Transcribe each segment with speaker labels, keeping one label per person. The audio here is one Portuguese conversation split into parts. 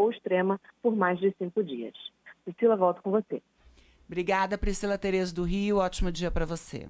Speaker 1: ou extrema por mais de 5 dias. Priscila, volto com você.
Speaker 2: Obrigada, Priscila Tereza do Rio. Ótimo dia para você.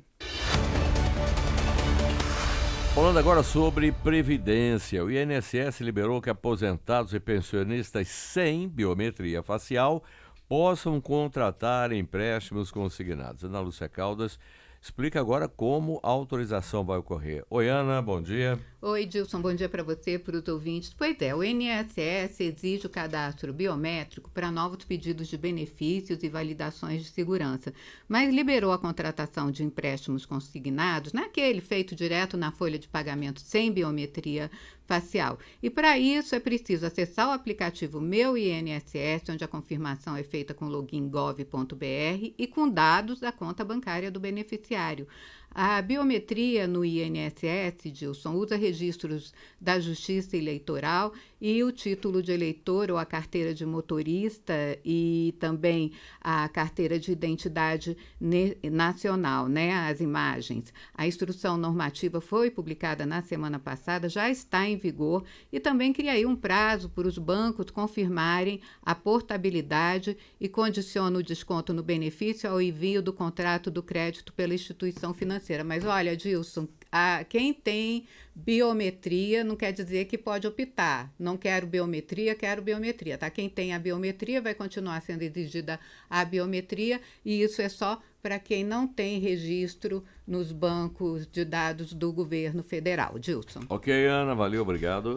Speaker 3: Falando agora sobre Previdência, o INSS liberou que aposentados e pensionistas sem biometria facial possam contratar empréstimos consignados. Ana Lúcia Caldas explica agora como a autorização vai ocorrer. Oi, Ana, bom dia.
Speaker 4: Oi, Dilson, bom dia para você, para os ouvintes. Pois é, o INSS exige o cadastro biométrico para novos pedidos de benefícios e validações de segurança, mas liberou a contratação de empréstimos consignados naquele feito direto na folha de pagamento sem biometria facial. E para isso é preciso acessar o aplicativo Meu INSS, onde a confirmação é feita com login gov.br e com dados da conta bancária do beneficiário. A biometria no INSS, Dilson, usa registros da Justiça Eleitoral e o título de eleitor ou a carteira de motorista e também a carteira de identidade nacional, né, as imagens. A instrução normativa foi publicada na semana passada, já está em vigor e também cria aí um prazo para os bancos confirmarem a portabilidade e condiciona o desconto no benefício ao envio do contrato do crédito pela instituição financeira. Mas olha, Dilson, quem tem biometria não quer dizer que pode optar. Não quero biometria, quero biometria, tá? Quem tem a biometria vai continuar sendo exigida a biometria e isso é só para quem não tem registro nos bancos de dados do governo federal. Dilson.
Speaker 3: Ok, Ana, valeu, obrigado.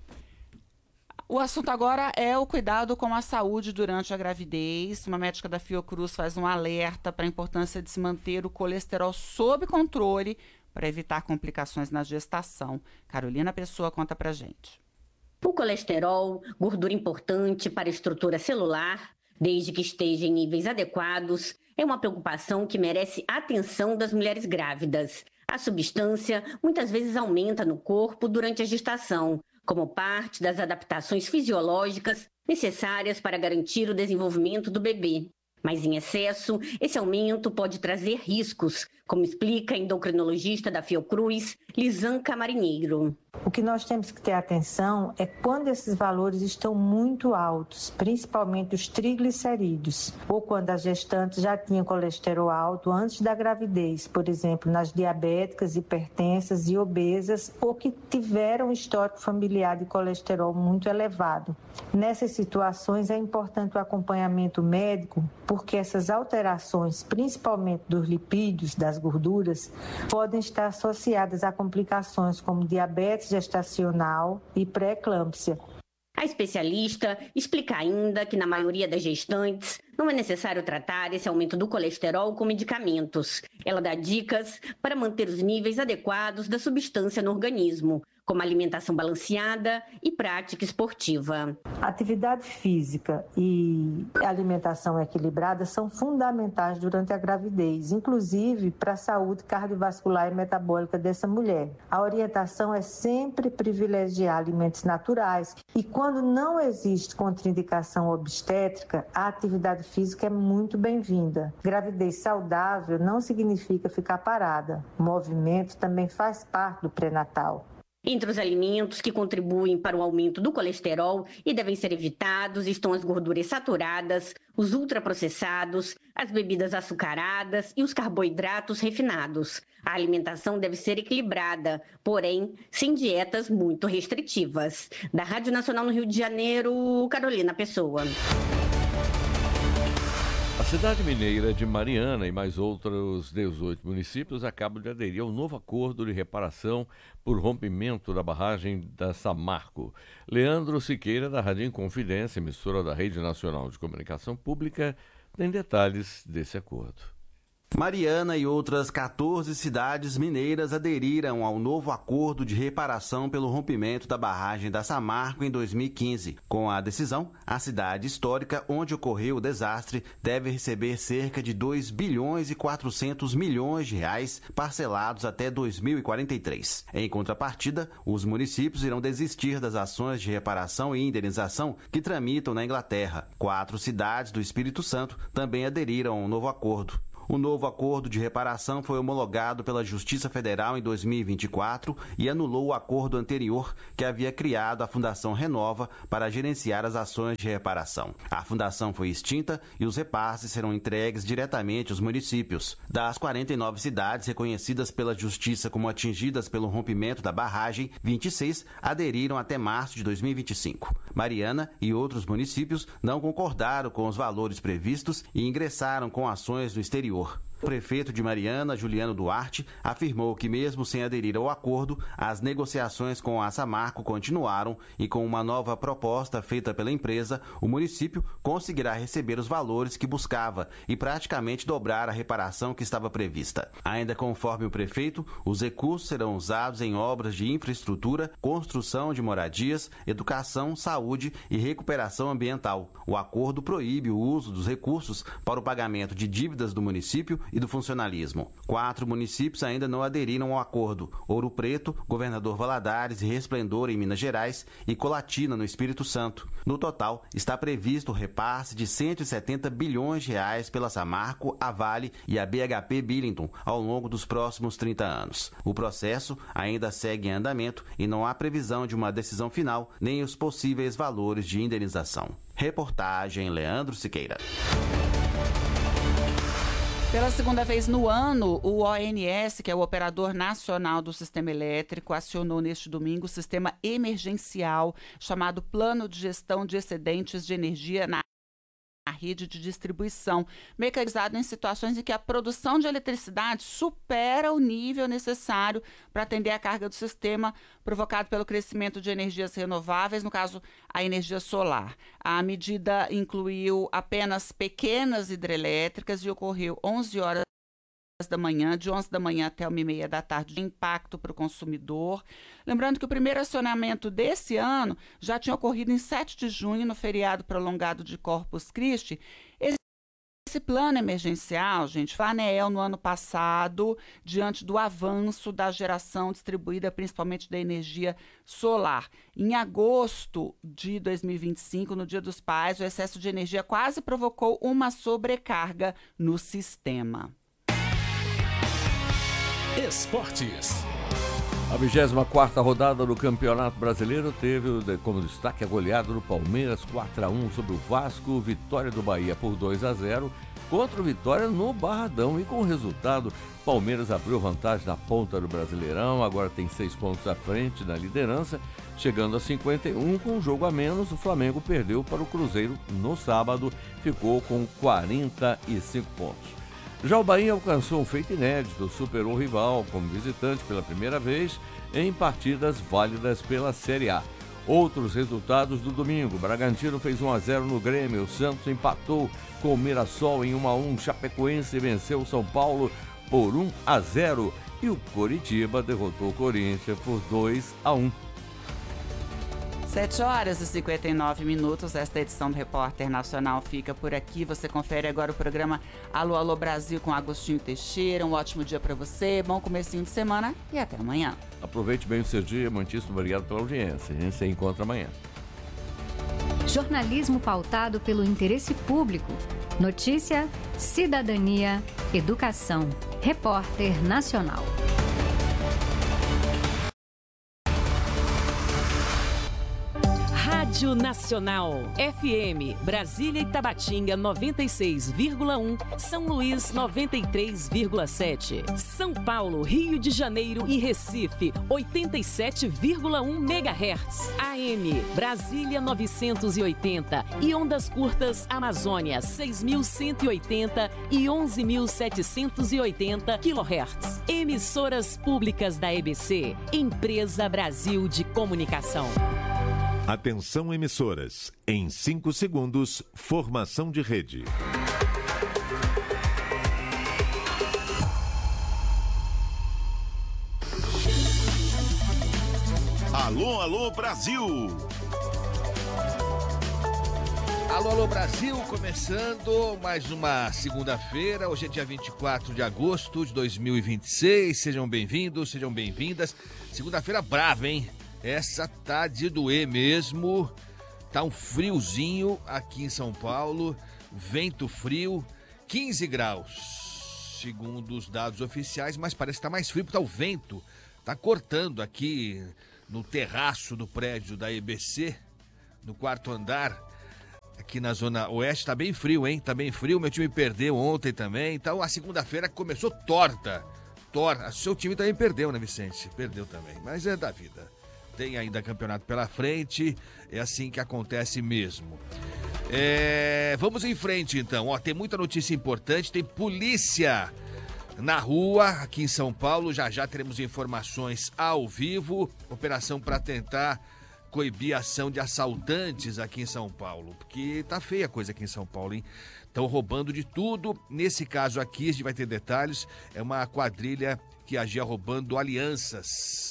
Speaker 2: O assunto agora é o cuidado com a saúde durante a gravidez. Uma médica da Fiocruz faz um alerta para a importância de se manter o colesterol sob controle para evitar complicações na gestação. Carolina Pessoa conta pra gente.
Speaker 5: O colesterol, gordura importante para a estrutura celular, desde que esteja em níveis adequados, é uma preocupação que merece atenção das mulheres grávidas. A substância muitas vezes aumenta no corpo durante a gestação, como parte das adaptações fisiológicas necessárias para garantir o desenvolvimento do bebê. Mas em excesso, esse aumento pode trazer riscos, como explica a endocrinologista da Fiocruz, Lisanca Marinheiro.
Speaker 6: O que nós temos que ter atenção é quando esses valores estão muito altos, principalmente os triglicerídeos, ou quando as gestantes já tinham colesterol alto antes da gravidez, por exemplo, nas diabéticas, hipertensas e obesas, ou que tiveram um histórico familiar de colesterol muito elevado. Nessas situações é importante o acompanhamento médico, porque essas alterações, principalmente dos lipídios, das gorduras, podem estar associadas a complicações como diabetes gestacional e pré-eclâmpsia.
Speaker 5: A especialista explica ainda que na maioria das gestantes não é necessário tratar esse aumento do colesterol com medicamentos. Ela dá dicas para manter os níveis adequados da substância no organismo, como alimentação balanceada e prática esportiva.
Speaker 6: Atividade física e alimentação equilibrada são fundamentais durante a gravidez, inclusive para a saúde cardiovascular e metabólica dessa mulher. A orientação é sempre privilegiar alimentos naturais e quando não existe contraindicação obstétrica, a atividade física é muito bem-vinda. Gravidez saudável não significa ficar parada. O movimento também faz parte do pré-natal.
Speaker 5: Entre os alimentos que contribuem para o aumento do colesterol e devem ser evitados estão as gorduras saturadas, os ultraprocessados, as bebidas açucaradas e os carboidratos refinados. A alimentação deve ser equilibrada, porém, sem dietas muito restritivas. Da Rádio Nacional no Rio de Janeiro, Carolina Pessoa.
Speaker 3: A cidade mineira de Mariana e mais outros 18 municípios acabam de aderir ao novo acordo de reparação por rompimento da barragem da Samarco. Leandro Siqueira, da Rádio Inconfidência, emissora da Rede Nacional de Comunicação Pública, tem detalhes desse acordo.
Speaker 7: Mariana e outras 14 cidades mineiras aderiram ao novo acordo de reparação pelo rompimento da barragem da Samarco em 2015. Com a decisão, a cidade histórica onde ocorreu o desastre deve receber cerca de 2 bilhões e 400 milhões de reais parcelados até 2043. Em contrapartida, os municípios irão desistir das ações de reparação e indenização que tramitam na Inglaterra. 4 cidades do Espírito Santo também aderiram ao novo acordo. O novo acordo de reparação foi homologado pela Justiça Federal em 2024 e anulou o acordo anterior que havia criado a Fundação Renova para gerenciar as ações de reparação. A fundação foi extinta e os repasses serão entregues diretamente aos municípios. Das 49 cidades reconhecidas pela Justiça como atingidas pelo rompimento da barragem, 26 aderiram até março de 2025. Mariana e outros municípios não concordaram com os valores previstos e ingressaram com ações no exterior. O prefeito de Mariana, Juliano Duarte, afirmou que mesmo sem aderir ao acordo, as negociações com a Samarco continuaram e com uma nova proposta feita pela empresa, o município conseguirá receber os valores que buscava e praticamente dobrar a reparação que estava prevista. Ainda conforme o prefeito, os recursos serão usados em obras de infraestrutura, construção de moradias, educação, saúde e recuperação ambiental. O acordo proíbe o uso dos recursos para o pagamento de dívidas do município e do funcionalismo. 4 municípios ainda não aderiram ao acordo: Ouro Preto, Governador Valadares e Resplendor em Minas Gerais e Colatina no Espírito Santo. No total, está previsto o repasse de 170 bilhões de reais pela Samarco, a Vale e a BHP Billiton ao longo dos próximos 30 anos. O processo ainda segue em andamento e não há previsão de uma decisão final nem os possíveis valores de indenização. Reportagem Leandro Siqueira.
Speaker 2: Pela segunda vez no ano, o ONS, que é o Operador Nacional do Sistema Elétrico, acionou neste domingo o sistema emergencial chamado Plano de Gestão de Excedentes de Energia na rede de distribuição, mecanizado em situações em que a produção de eletricidade supera o nível necessário para atender a carga do sistema provocado pelo crescimento de energias renováveis, no caso, a energia solar. A medida incluiu apenas pequenas hidrelétricas e ocorreu 11 horas da manhã, de 11 da manhã até 1h30 da tarde, de impacto para o consumidor. Lembrando que o primeiro acionamento desse ano já tinha ocorrido em 7 de junho, no feriado prolongado de Corpus Christi. Esse plano emergencial, gente, foi a ANEEL no ano passado, diante do avanço da geração distribuída, principalmente da energia solar. Em agosto de 2025, no Dia dos Pais, o excesso de energia quase provocou uma sobrecarga no sistema.
Speaker 8: Esportes.
Speaker 3: A 24ª rodada do Campeonato Brasileiro teve como destaque a goleada do Palmeiras 4-1 sobre o Vasco, vitória do Bahia por 2-0 contra o Vitória no Barradão. E com o resultado, Palmeiras abriu vantagem na ponta do Brasileirão, agora tem 6 pontos à frente na liderança, chegando a 51 com um jogo a menos. O Flamengo perdeu para o Cruzeiro no sábado, ficou com 45 pontos. Já o Bahia alcançou um feito inédito, superou o rival como visitante pela primeira vez em partidas válidas pela Série A. Outros resultados do domingo: Bragantino fez 1-0 no Grêmio, o Santos empatou com o Mirassol em 1-1, Chapecoense venceu o São Paulo por 1-0 e o Coritiba derrotou o Corinthians por 2-1.
Speaker 2: 7h59. Esta edição do Repórter Nacional fica por aqui. Você confere agora o programa Alô, Alô Brasil com Agostinho Teixeira. Um ótimo dia para você, bom comecinho de semana e até amanhã.
Speaker 3: Aproveite bem o seu dia, muitíssimo obrigado pela audiência. A gente se encontra amanhã.
Speaker 9: Jornalismo pautado pelo interesse público. Notícia, cidadania, educação. Repórter Nacional.
Speaker 10: Rádio Nacional, FM, Brasília e Tabatinga 96,1, São Luís 93,7, São Paulo, Rio de Janeiro e Recife 87,1 MHz, AM, Brasília 980 e ondas curtas Amazônia 6.180 e 11.780 kHz. Emissoras públicas da EBC, Empresa Brasil de Comunicação.
Speaker 8: Atenção emissoras, em 5 segundos, formação de rede.
Speaker 11: Alô, alô Brasil! Alô, alô Brasil, começando mais uma segunda-feira, hoje é dia 24 de agosto de 2026, sejam bem-vindos, sejam bem-vindas. Segunda-feira brava, hein? Essa tá de doer mesmo, tá um friozinho aqui em São Paulo, vento frio, 15 graus. segundo os dados oficiais, mas parece que está mais frio, porque tá o vento está cortando aqui no terraço do prédio da EBC, no 4º andar, aqui na Zona Oeste. Tá bem frio, hein? Tá bem frio, meu time perdeu ontem também, então a segunda-feira começou torta. Seu time também perdeu, né, Vicente? Perdeu também, mas é da vida. Tem ainda campeonato pela frente, é assim que acontece mesmo. Vamos em frente, então. Tem muita notícia importante, tem polícia na rua, aqui em São Paulo. Já teremos informações ao vivo, operação para tentar coibir a ação de assaltantes aqui em São Paulo, porque tá feia a coisa aqui em São Paulo, hein? Estão roubando de tudo. Nesse caso aqui, a gente vai ter detalhes, é uma quadrilha que agia roubando alianças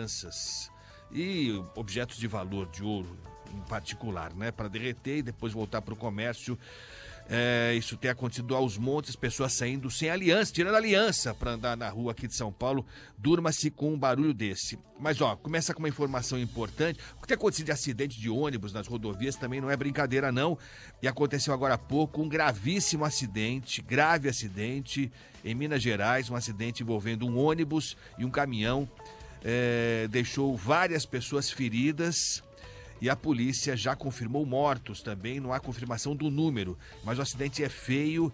Speaker 11: e objetos de valor, de ouro em particular, né? Para derreter e depois voltar para o comércio. Isso tem acontecido aos montes, pessoas saindo sem aliança, tirando aliança para andar na rua aqui de São Paulo. Durma-se com um barulho desse. Mas, começa com uma informação importante. O que tem acontecido de acidente de ônibus nas rodovias também não é brincadeira, não. E aconteceu agora há pouco um grave acidente em Minas Gerais, um acidente envolvendo um ônibus e um caminhão. Deixou várias pessoas feridas. E a polícia já confirmou mortos também, não há confirmação do número, mas o acidente é feio.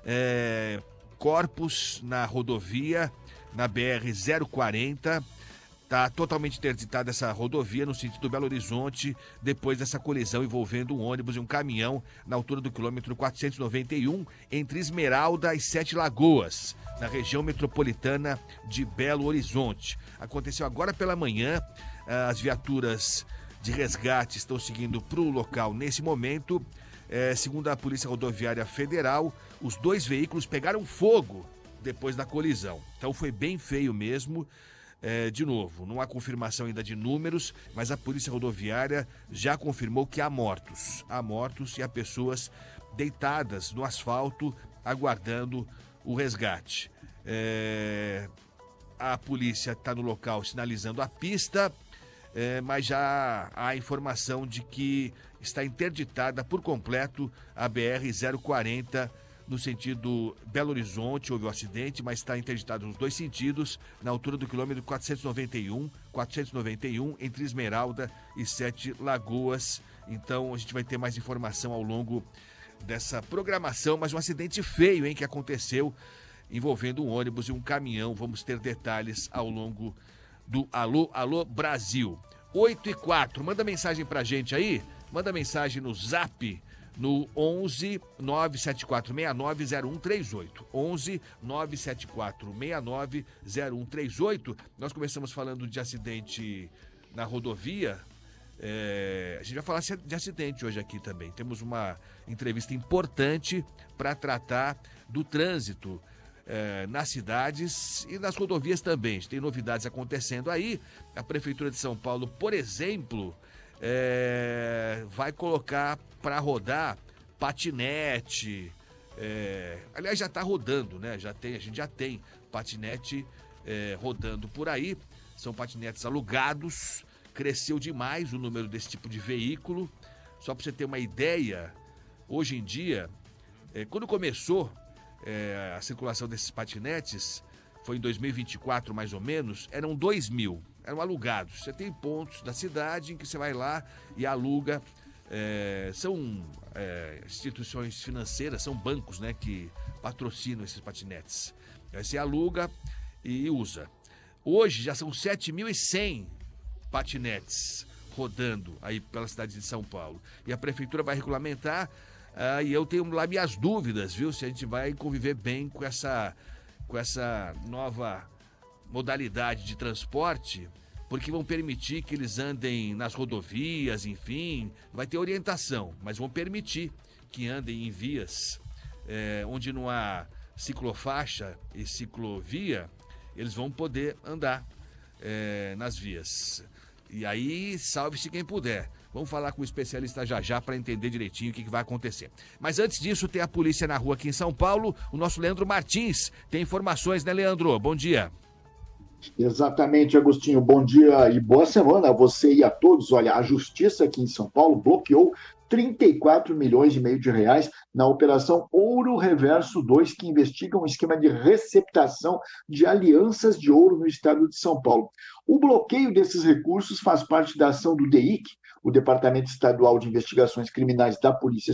Speaker 11: Corpos na rodovia, na BR-040, está totalmente interditada essa rodovia no sentido do Belo Horizonte, depois dessa colisão envolvendo um ônibus e um caminhão na altura do quilômetro 491, entre Esmeralda e Sete Lagoas, na região metropolitana de Belo Horizonte. Aconteceu agora pela manhã, as viaturas de resgate estão seguindo para o local nesse momento. Segundo a Polícia Rodoviária Federal, os 2 veículos pegaram fogo depois da colisão. Então foi bem feio mesmo. De novo, não há confirmação ainda de números, mas a Polícia Rodoviária já confirmou que há mortos. Há mortos e há pessoas deitadas no asfalto aguardando o resgate. A polícia está no local sinalizando a pista. Mas já há informação de que está interditada por completo a BR-040 no sentido Belo Horizonte. Houve um acidente, mas está interditado nos 2 sentidos, na altura do quilômetro 491, entre Esmeralda e Sete Lagoas. Então a gente vai ter mais informação ao longo dessa programação, mas um acidente feio, hein, que aconteceu envolvendo um ônibus e um caminhão. Vamos ter detalhes ao longo do Alô Brasil. 8h04, manda mensagem pra gente aí, manda mensagem no Zap, no 11 97469 0138. 11 97469 0138. Nós começamos falando de acidente na rodovia. A gente vai falar de acidente hoje aqui também. Temos uma entrevista importante para tratar do trânsito nas cidades e nas rodovias também. A gente tem novidades acontecendo aí. A Prefeitura de São Paulo, por exemplo, vai colocar para rodar patinete. Aliás, já está rodando, né? A gente já tem patinete rodando por aí. São patinetes alugados. Cresceu demais o número desse tipo de veículo. Só para você ter uma ideia, hoje em dia, quando começou a circulação desses patinetes, foi em 2024 mais ou menos, eram 2.000, eram alugados. Você tem pontos da cidade em que você vai lá e aluga. São instituições financeiras, são bancos, né, que patrocinam esses patinetes. Aí você aluga e usa. Hoje já são 7.100 patinetes rodando aí pela cidade de São Paulo. E a prefeitura vai regulamentar. E eu tenho lá minhas dúvidas, viu? Se a gente vai conviver bem com essa nova modalidade de transporte, porque vão permitir que eles andem nas rodovias, enfim, vai ter orientação, mas vão permitir que andem em vias onde não há ciclofaixa e ciclovia, eles vão poder andar nas vias. E aí, salve-se quem puder. Vamos falar com o especialista já para entender direitinho o que vai acontecer. Mas antes disso, tem a polícia na rua aqui em São Paulo. O nosso Leandro Martins tem informações, né, Leandro? Bom dia.
Speaker 12: Exatamente, Agostinho. Bom dia e boa semana a você e a todos. Olha, a Justiça aqui em São Paulo bloqueou 34 milhões e meio de reais na Operação Ouro Reverso 2, que investiga um esquema de receptação de alianças de ouro no estado de São Paulo. O bloqueio desses recursos faz parte da ação do DEIC, o Departamento Estadual de Investigações Criminais da Polícia